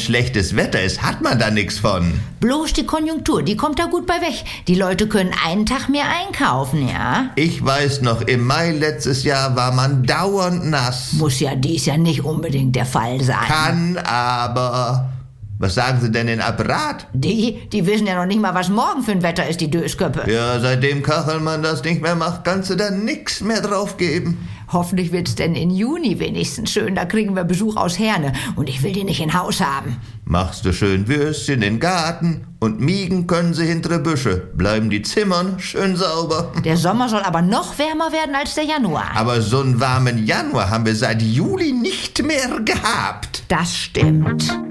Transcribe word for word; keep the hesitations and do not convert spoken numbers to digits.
schlechtes Wetter ist, hat man da nichts von. Bloß die Konjunktur, die kommt da gut bei weg. Die Leute können einen Tag mehr einkaufen, ja? Ich weiß noch, im Mai letztes Jahr war man dauernd nass. Muss ja dies Jahr nicht unbedingt der Fall sein. Kann aber... Was sagen Sie denn in Apparat? Die, die wissen ja noch nicht mal, was morgen für ein Wetter ist, die Dösköppe. Ja, seitdem Kachelmann das nicht mehr macht, kannst du da nix mehr drauf geben. Hoffentlich wird's denn in Juni wenigstens schön, da kriegen wir Besuch aus Herne und ich will die nicht in Haus haben. Machst du schön Würstchen in den Garten und miegen können sie hintere Büsche. Bleiben die Zimmern schön sauber. Der Sommer soll aber noch wärmer werden als der Januar. Aber so einen warmen Januar haben wir seit Juli nicht mehr gehabt. Das stimmt.